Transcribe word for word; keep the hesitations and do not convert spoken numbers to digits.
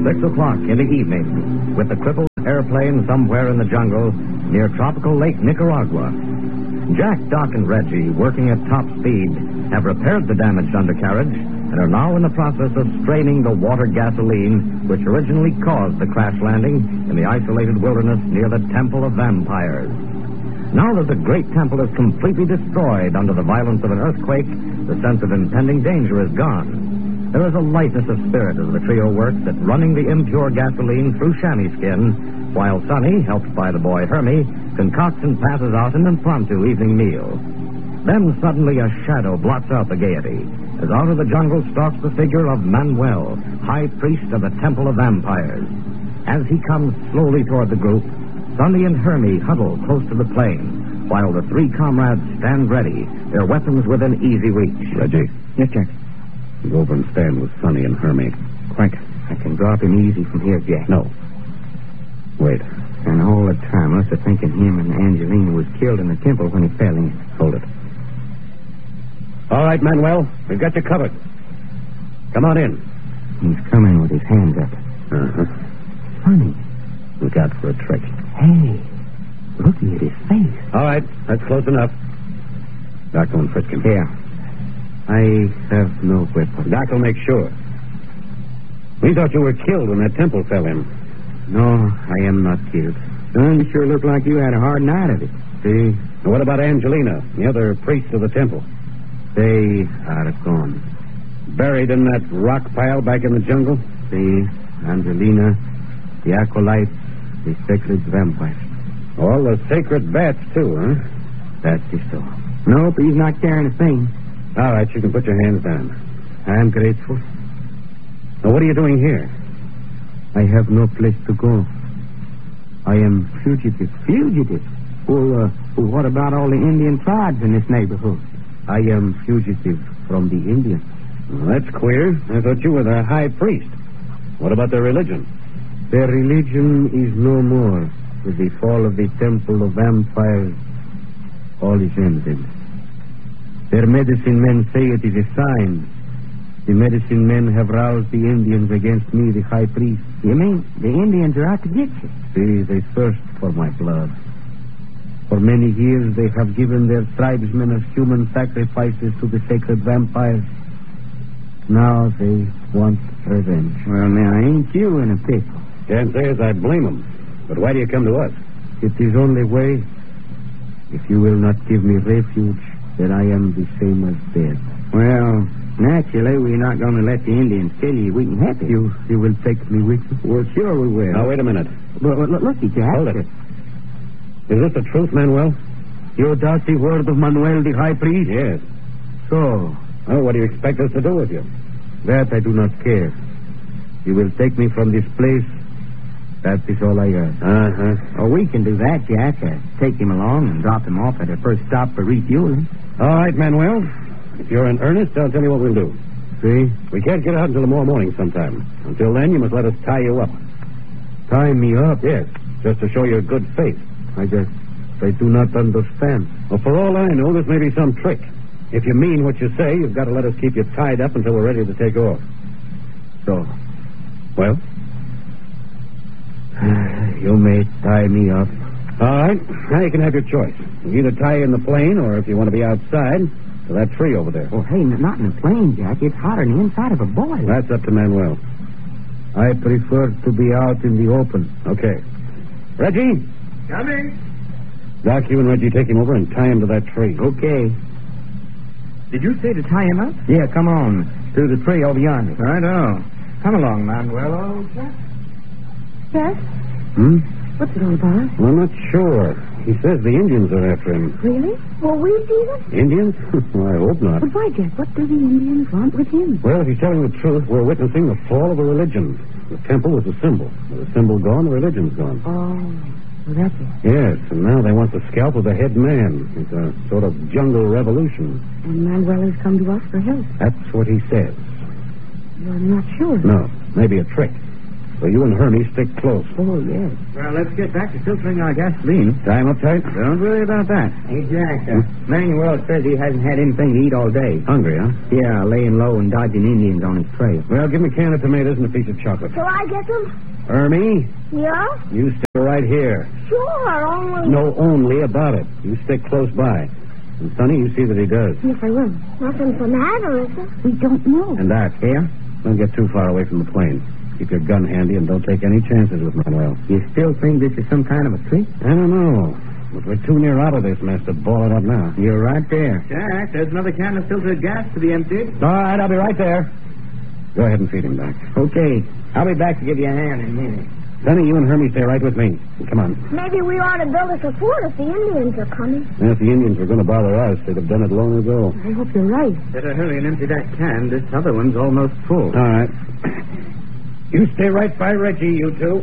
Six o'clock in the evening, with the crippled airplane somewhere in the jungle near tropical Lake Nicaragua. Jack, Doc, and Reggie, working at top speed, have repaired the damaged undercarriage and are now in the process of straining the water gasoline which originally caused the crash landing in the isolated wilderness near the Temple of Vampires. Now that the great temple is completely destroyed under the violence of an earthquake, the sense of impending danger is gone. There is a lightness of spirit as the trio works at running the impure gasoline through chamois skin, while Sonny, helped by the boy Hermie, concocts and passes out an impromptu evening meal. Then suddenly a shadow blots out the gaiety, as out of the jungle stalks the figure of Manuel, high priest of the Temple of Vampires. As he comes slowly toward the group, Sonny and Hermie huddle close to the plane, while the three comrades stand ready, their weapons within easy reach. Reggie. Yes, Jack. Go over and stand with Sonny and Hermie. Quick. I can drop him easy from here, Jack. No. Wait. And all the time, us are thinking him and Angelina was killed in the temple when he fell in. Hold it. All right, Manuel. We've got you covered. Come on in. He's coming with his hands up. Uh-huh. Sonny. Look out for a trick. Hey, looky at his face. All right, that's close enough. Doc, go and frisk him. Here. I have no weapon. Doc will make sure. We thought you were killed when that temple fell in. No, I am not killed. Son, you sure look like you had a hard night of it. See? Now, what about Angelina, the other priest of the temple? They are gone. Buried in that rock pile back in the jungle? See, Angelina, the acolytes, the sacred vampires. All the sacred bats, too, huh? That is so. Nope, he's not carrying a thing. All right, you can put your hands down. I am grateful. Now, what are you doing here? I have no place to go. I am fugitive. Fugitive? Well, uh, well, what about all the Indian tribes in this neighborhood? I am fugitive from the Indians. Well, that's queer. I thought you were the high priest. What about their religion? Their religion is no more. With the fall of the Temple of Vampires, all is ended. Their medicine men say it is a sign. The medicine men have roused the Indians against me, the high priest. You mean the Indians are out to get you? See, they thirst for my blood. For many years they have given their tribesmen as human sacrifices to the sacred vampires. Now they want revenge. Well, now, ain't you in a pickle? Can't say as I blame them. But why do you come to us? It is only way. If you will not give me refuge, then I am the same as dead. Well, naturally, we're not going to let the Indians kill you. We can help you. You will take me with you? Well, sure we will. Now, wait a minute. But, but look, look at you. Hold it. Is this the truth, Manuel? You doubt the word of Manuel, the high priest? Yes. So? Well, what do you expect us to do with you? That I do not care. You will take me from this place. That is all I ask. Uh-huh. Oh, we can do that, Jack. Uh, take him along and drop him off at the first stop for refueling. All right, Manuel. If you're in earnest, I'll tell you what we'll do. See? We can't get out until tomorrow morning sometime. Until then, you must let us tie you up. Tie me up? Yes, just to show your good faith. I guess I do not understand. Well, for all I know, this may be some trick. If you mean what you say, you've got to let us keep you tied up until we're ready to take off. So? Well? You may tie me up. All right. Now you can have your choice. You can either tie you in the plane, or if you want to be outside, to that tree over there. Oh, hey, not in the plane, Jack. It's hotter than the inside of a boiler. That's up to Manuel. I prefer to be out in the open. Okay. Reggie? Coming. Doc, you and Reggie take him over and tie him to that tree. Okay. Did you say to tie him up? Yeah, come on. To the tree over yonder. Right on. Come along, Manuel, old chap. Yes? Hmm? What's it all about? Well, I'm not sure. He says the Indians are after him. Really? Will we see them? Indians? Well, I hope not. But why, Jack? What do the Indians want with him? Well, if he's telling the truth, we're witnessing the fall of a religion. The temple was a symbol. With the symbol gone, the religion's gone. Oh, well, that's it. Yes, and now they want the scalp of the head man. It's a sort of jungle revolution. And Manuel has come to us for help. That's what he says. You're not sure? No, maybe a trick. So you and Hermie stick close. Oh, yes. Well, let's get back to filtering our gasoline. Tie him up tight? Don't worry about that. Hey, Jack, uh, Manuel says he hasn't had anything to eat all day. Hungry, huh? Yeah, laying low and dodging Indians on his trail. Well, give him a can of tomatoes and a piece of chocolate. Shall I get them? Hermie, Yeah? you stay right here. Sure, only... Know only about it. You stick close by. And, Sonny, you see that he does. Yes, I will. Nothing's the matter, is there? We don't know. And that, Yeah? don't get too far away from the plane. Keep your gun handy and don't take any chances with Manuel. You still think this is some kind of a trick? I don't know. But we're too near out of this mess to ball it up now. You're right there. Jack, there's another can of filtered gas to be emptied. All right, I'll be right there. Go ahead and feed him back. Okay. I'll be back to give you a hand in a minute. Sonny, you and Hermie stay right with me. Come on. Maybe we ought to build us a fort if the Indians are coming. And if the Indians were going to bother us, they'd have done it long ago. I hope you're right. Better hurry and empty that can. This other one's almost full. All right. You stay right by Reggie, you two.